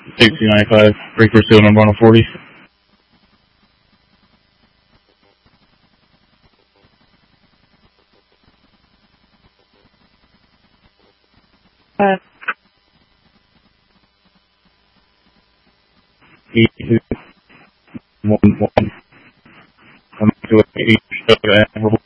6095, break for seal number 140. One, one, come to 8,